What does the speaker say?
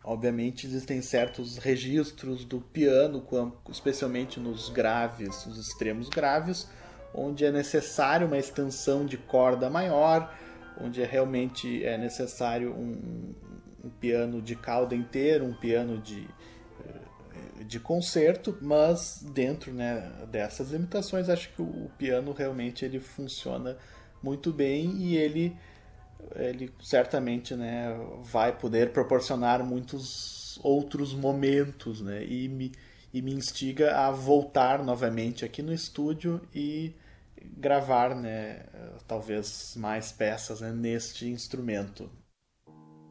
Obviamente existem certos registros do piano, especialmente nos graves, nos extremos graves, onde é necessário uma extensão de corda maior, onde realmente é necessário um piano de cauda inteira, um piano de concerto, mas dentro, né, dessas limitações, acho que o piano realmente ele funciona muito bem e ele certamente, né, vai poder proporcionar muitos outros momentos, né, e me instiga a voltar novamente aqui no estúdio e gravar, né, talvez mais peças, né, neste instrumento.